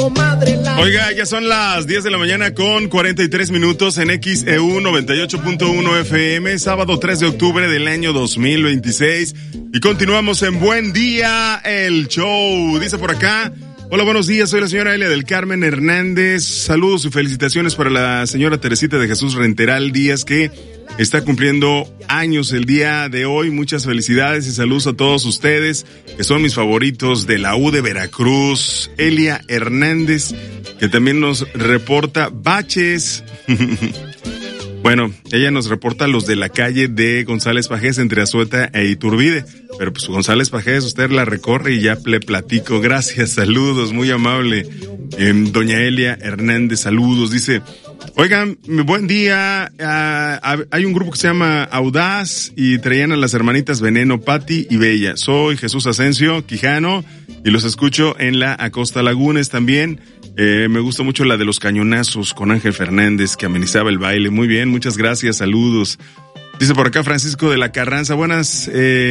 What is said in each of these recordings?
Oiga, ya son las 10 de la mañana con 43 minutos en XEU 98.1 FM, sábado 3 de octubre del año 2026. Y continuamos en Buen Día, el show. Dice por acá: hola, buenos días, soy la señora Elia del Carmen Hernández. Saludos y felicitaciones para la señora Teresita de Jesús Renteral Díaz, que está cumpliendo años el día de hoy. Muchas felicidades y saludos a todos ustedes, que son mis favoritos de la U de Veracruz. Elia Hernández, que también nos reporta baches. Bueno, ella nos reporta los de la calle de González Pajés entre Azueta e Iturbide. Pero pues González Pajés, usted la recorre y ya le platico. Gracias, saludos, muy amable. Doña Elia Hernández, saludos. Dice: oigan, buen día. Hay un grupo que se llama Audaz y traían a las hermanitas Veneno, Pati y Bella. Soy Jesús Asensio Quijano y los escucho en la Acosta Lagunes también. Me gusta mucho la de los cañonazos con Ángel Fernández, que amenizaba el baile. Muy bien, muchas gracias, saludos. Dice por acá Francisco de la Carranza, buenas.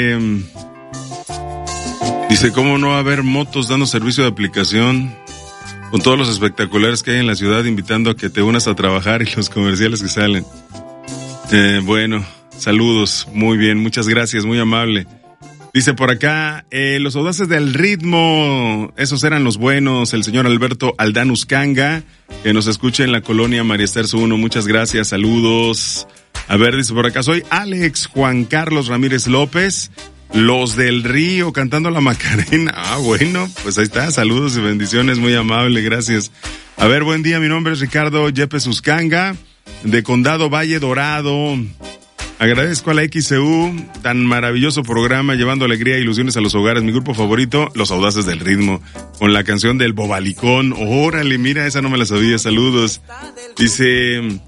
Dice: ¿cómo no va a haber motos dando servicio de aplicación con todos los espectaculares que hay en la ciudad, invitando a que te unas a trabajar y los comerciales que salen? Bueno, saludos, muy bien, muchas gracias, muy amable. Dice por acá, los audaces del ritmo, esos eran los buenos. El señor Alberto Aldán Uscanga, que nos escucha en la colonia María Esterzo 1, muchas gracias, saludos. A ver, dice por acá: soy Alex Juan Carlos Ramírez López, los del Río cantando la Macarena. Ah, bueno, pues ahí está, saludos y bendiciones, muy amable, gracias. A ver, buen día, mi nombre es Ricardo Yepes Uscanga, de Condado Valle Dorado. Agradezco a la XEU, tan maravilloso programa, llevando alegría e ilusiones a los hogares. Mi grupo favorito, Los Audaces del Ritmo, con la canción del Bobalicón. Órale, mira, esa no me la sabía, saludos. Dice: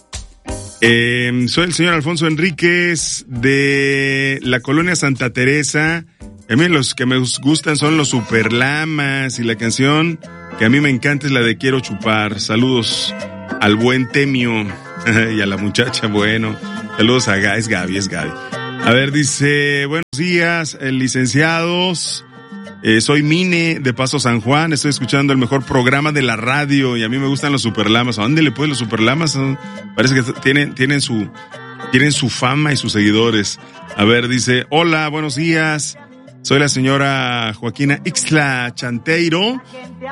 soy el señor Alfonso Enríquez, de la colonia Santa Teresa. A mí los que me gustan son los Superlamas, y la canción que a mí me encanta es la de Quiero Chupar. Saludos al buen Temio y a la muchacha, bueno. Saludos a Gaby, es Gaby. A ver, dice: buenos días, licenciados. Soy Mine, de Paso San Juan. Estoy escuchando el mejor programa de la radio y a mí me gustan los Superlamas. ¿A dónde le pueden los Superlamas? Parece que tienen su fama y sus seguidores. A ver, dice: hola, buenos días. Soy la señora Joaquina Ixtla Chanteiro.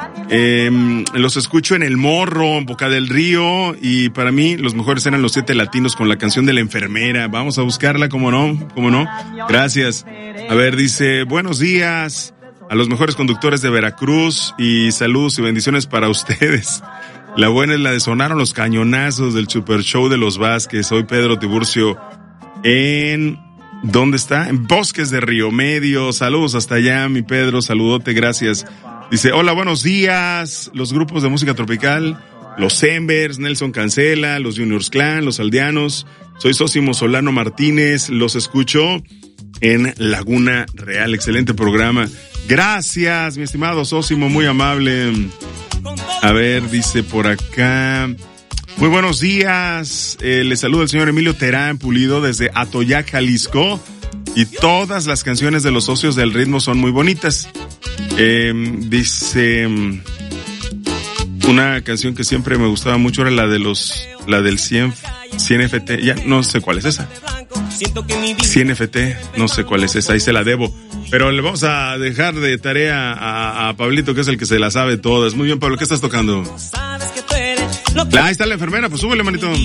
Los escucho en El Morro, en Boca del Río, y para mí los mejores eran los 7 latinos con la canción de la enfermera. Vamos a buscarla, ¿cómo no? Gracias. A ver, dice: buenos días a los mejores conductores de Veracruz y saludos y bendiciones para ustedes. La buena es la de Sonaron los Cañonazos del Super Show de los Vázquez. Soy Pedro Tiburcio ¿dónde está? En Bosques de Río Medio. Saludos hasta allá, mi Pedro, saludote, gracias. Dice: hola, buenos días. Los grupos de música tropical, los Embers, Nelson Cancela, los Juniors Clan, los Aldeanos. Soy Sósimo Solano Martínez, los escucho en Laguna Real. Excelente programa. Gracias, mi estimado Sósimo, muy amable. A ver, dice por acá: muy buenos días, le saluda el señor Emilio Terán Pulido desde Atoyac, Jalisco, y todas las canciones de los socios del ritmo son muy bonitas. Dice: una canción que siempre me gustaba mucho era la del 100 FT, ya no sé cuál es esa. 100 FT, no sé cuál es esa, ahí se la debo. Pero le vamos a dejar de tarea a Pablito, que es el que se la sabe todas. Muy bien, Pablo, ¿qué estás tocando? Ahí está la enfermera, pues súbele, manito.